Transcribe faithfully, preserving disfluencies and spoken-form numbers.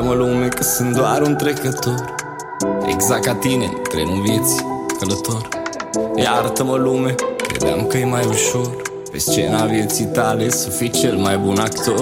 Iartă-mă lume că sunt doar un trecător, exact ca tine, trenul vieții, călător. Iartă-mă lume, credeam că e mai ușor pe scena vieții tale să fii cel mai bun actor.